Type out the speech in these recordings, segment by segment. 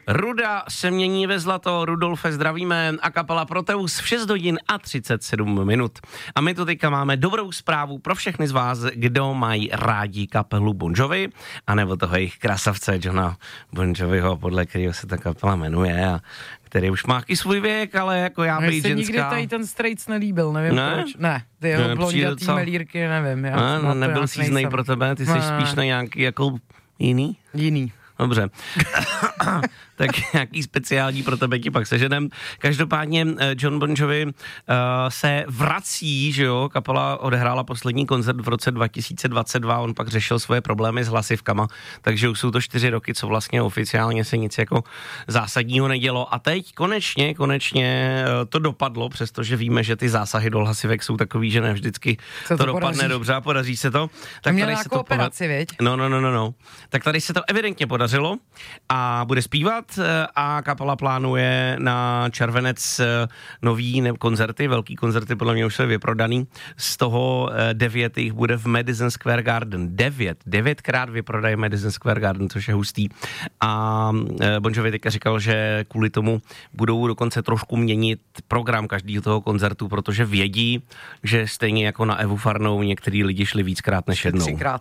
Ruda se mění ve zlato, Rudolfe zdravíme a kapela Proteus v 6 hodin a 37 minut. A my tu teďka máme dobrou zprávu pro všechny z vás, kdo mají rádi kapelu Bon Jovi, anebo toho jejich krasavce Johna Bon Joviho, podle kterého se ta kapela jmenuje a který už má i svůj věk, ale jako já být ženská. Mně se nikdy tady ten Straits nelíbil, nevím proč. Ne, ty jeho blondětý melírky, nevím. Nebyl síznej pro tebe, ty jsi spíš na nějaký jako jiný? Jiný. Dobře. Tak nějaký speciální pro tebe ti pak seženem. Každopádně John Bon Jovi se vrací, že jo, kapela odehrála poslední koncert v roce 2022, on pak řešil svoje problémy s hlasivkama, takže už jsou to 4 roky, co vlastně oficiálně se nic jako zásadního nedělo a teď konečně to dopadlo, přestože víme, že ty zásahy do hlasivek jsou takový, že ne vždycky to dopadne dobře a podaří se to. Tak měla jako operaci, viď? No. Tak tady se to evidentně podařilo a bude zpívat a kapela plánuje na červenec nový koncerty, velký koncerty, podle mě už jsou vyprodaný. Z toho 9 jich bude v Madison Square Garden. 9krát vyprodají Madison Square Garden, což je hustý. A Bon Jovi teďka říkal, že kvůli tomu budou dokonce trošku měnit program každého toho koncertu, protože vědí, že stejně jako na Evu Farnou některý lidi šli víckrát než jednou. 3krát.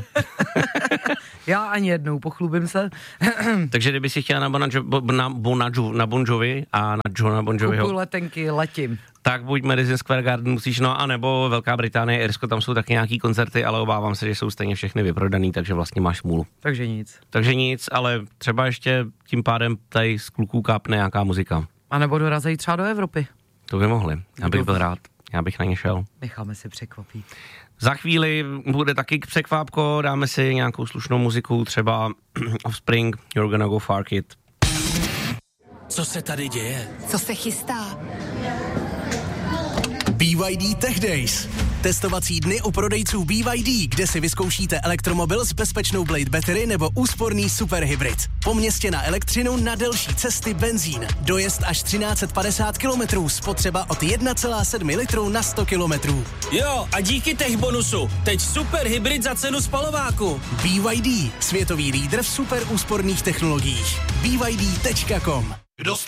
Já ani jednou, pochlubím se. Takže kdyby si chtěla na Bon Jovi a na Johna Bon Joviho. Kupuju letenky, letím. Tak buď Madison Square Garden musíš, no a nebo Velká Británie, Irsko, tam jsou taky nějaký koncerty, ale obávám se, že jsou stejně všechny vyprodaný, takže vlastně máš smůlu. Takže nic, ale třeba ještě tím pádem tady z kluků kápne nějaká muzika. A nebo dorazí třeba do Evropy. To by mohli, já bych byl rád, já bych na ně šel. Necháme si překvapit. Za chvíli bude taky překvápko, dáme si nějakou slušnou muziku, třeba Offspring, You're Gonna Go Far Kid. Co se tady děje? Co se chystá? BYD Tech Days. Testovací dny u prodejců BYD, kde si vyzkoušíte elektromobil s bezpečnou Blade Battery nebo úsporný superhybrid. Po městě na elektřinu, na delší cesty benzín. Dojezd až 1350 km, spotřeba od 1,7 litru na 100 km. Jo, a díky tech bonusu, teď superhybrid za cenu spalováku. BYD, světový lídr v super úsporných technologiích. BYD.com.